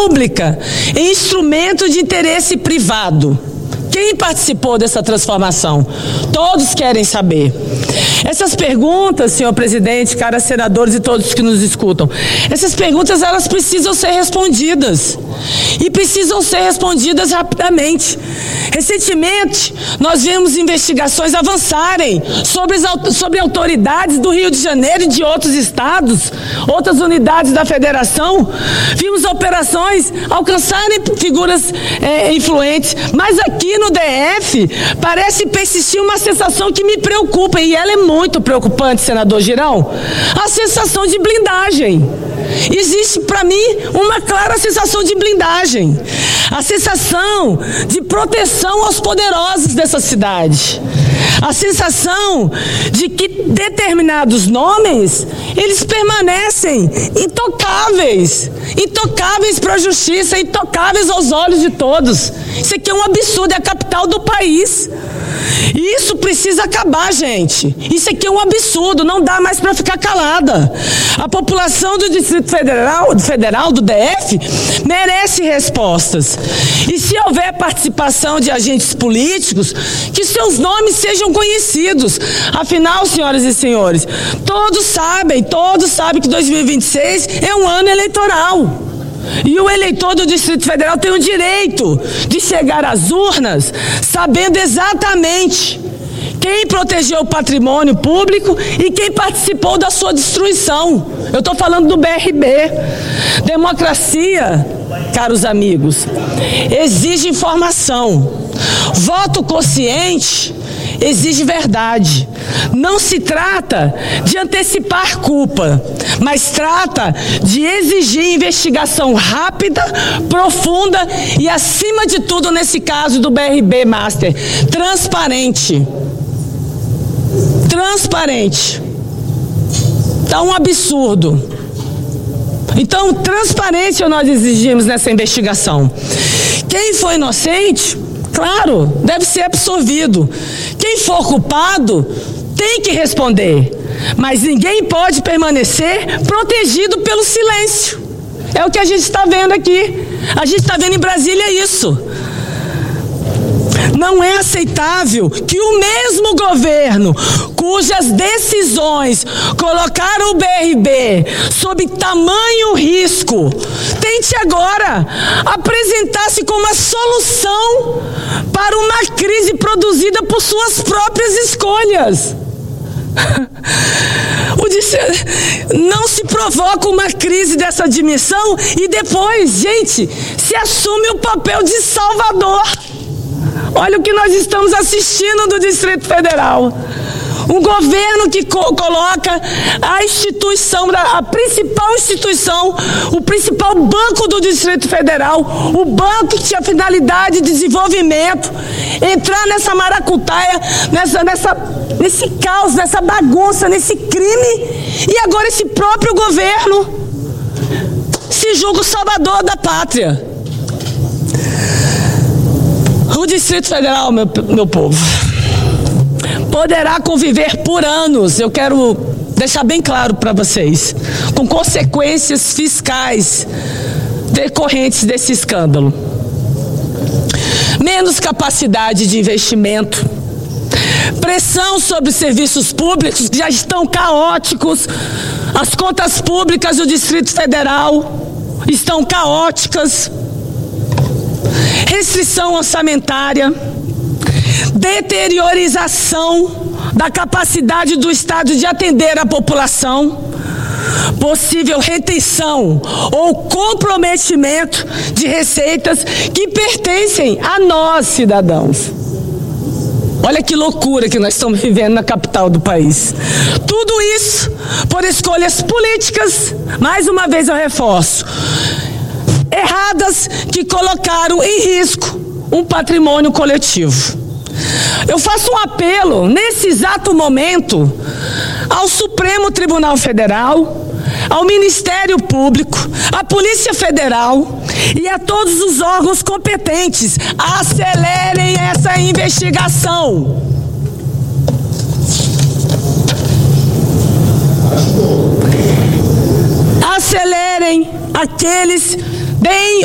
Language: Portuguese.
pública em instrumento de interesse privado. Quem participou dessa transformação? Todos querem saber. Essas perguntas, senhor presidente, caros senadores e todos que nos escutam, essas perguntas, elas precisam ser respondidas. E precisam ser respondidas rapidamente. Recentemente, nós vimos investigações avançarem sobre autoridades do Rio de Janeiro e de outros estados, outras unidades da federação. Vimos operações alcançarem figuras influentes, mas aqui no DF parece persistir uma sensação que me preocupa, e ela é muito preocupante, senador Girão, a sensação de blindagem. Existe para mim uma clara sensação de blindagem, a sensação de proteção aos poderosos dessa cidade, a sensação de que determinados nomes, eles permanecem intocáveis para a justiça, intocáveis aos olhos de todos. Isso aqui é um absurdo, é a capital do país. E isso precisa acabar, gente. Isso aqui é um absurdo, não dá mais para ficar calada. A população do Distrito Federal, do DF, merece respostas. E se houver participação de agentes políticos, que seus nomes sejam conhecidos. Afinal, senhoras e senhores, todos sabem que 2026 é um ano eleitoral. E o eleitor do Distrito Federal tem o direito de chegar às urnas sabendo exatamente quem protegeu o patrimônio público e quem participou da sua destruição. Eu estou falando do BRB. Democracia, caros amigos, exige informação. Voto consciente exige verdade. Não se trata de antecipar culpa, mas trata de exigir investigação rápida, profunda e, acima de tudo, nesse caso do BRB Master, transparente. Transparente. Tá um absurdo. Então, transparência nós exigimos nessa investigação. Quem foi inocente, claro, deve ser absolvido. Quem for culpado tem que responder, mas ninguém pode permanecer protegido pelo silêncio. É o que a gente está vendo aqui. A gente está vendo em Brasília isso. Não é aceitável que o mesmo governo cujas decisões colocaram o BRB sob tamanho risco tente agora apresentar-se como a solução para uma crise produzida por suas próprias escolhas. Não se provoca uma crise dessa dimensão e depois, gente, se assume o papel de salvador. Olha o que nós estamos assistindo do Distrito Federal. Um governo que coloca a instituição, a principal instituição, o principal banco do Distrito Federal, o banco que tinha finalidade de desenvolvimento, entrar nessa maracutaia, nesse caos, nessa bagunça, nesse crime, e agora esse próprio governo se julga o salvador da pátria. O Distrito Federal, meu povo, poderá conviver por anos, eu quero deixar bem claro para vocês, com consequências fiscais decorrentes desse escândalo. Menos capacidade de investimento, pressão sobre os serviços públicos que já estão caóticos, as contas públicas do Distrito Federal estão caóticas, restrição orçamentária, deteriorização da capacidade do Estado de atender a população, possível retenção ou comprometimento de receitas que pertencem a nós, cidadãos. Olha que loucura que nós estamos vivendo na capital do país. Tudo isso por escolhas políticas, mais uma vez eu reforço, erradas, que colocaram em risco um patrimônio coletivo. Eu faço um apelo, nesse exato momento, ao Supremo Tribunal Federal, ao Ministério Público, à Polícia Federal e a todos os órgãos competentes. Acelerem essa investigação. Acelerem aqueles, deem